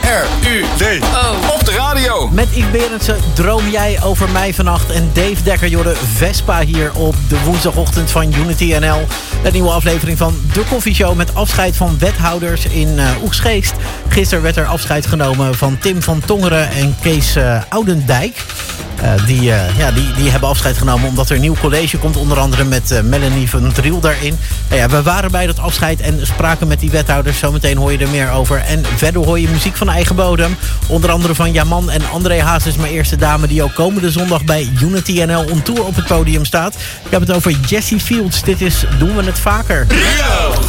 R-U-D-O. Op de radio. Met Yves Berendsen, Droom jij over mij vannacht. En Dave Dekker, jorde Vespa hier op de woensdagochtend van Unity NL. Een nieuwe aflevering van De Koffieshow met afscheid van wethouders in Oegstgeest. Gisteren werd er afscheid genomen van Tim van Tongeren en Kees Oudendijk. Die hebben afscheid genomen omdat er een nieuw college komt. Onder andere met Melanie van Driel daarin. We waren bij dat afscheid en spraken met die wethouders. Zometeen hoor je er meer over. En verder hoor je muziek van eigen bodem. Onder andere van Jaman en André Hazes, mijn eerste dame, die ook komende zondag bij Unity NL on Tour op het podium staat. Ik heb het over Jessie Fields. Dit is Doen we het vaker.